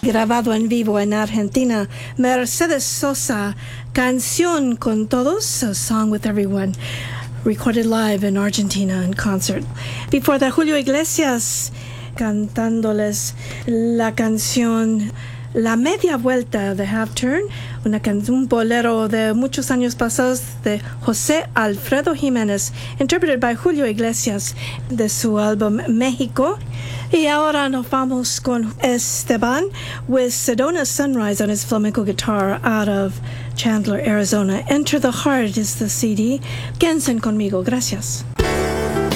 grabado en vivo en Argentina. Mercedes Sosa, Canción con Todos, A Song with Everyone, recorded live in Argentina in concert. Before that, Julio Iglesias cantándoles la canción La Media Vuelta, The Half Turn, un bolero de muchos años pasados de José Alfredo Jiménez, interpreted by Julio Iglesias de su álbum México. Y ahora nos vamos con Esteban with Sedona Sunrise on his flamenco guitar out of Chandler, Arizona. Enter the Heart is the CD. Quédense conmigo. Gracias.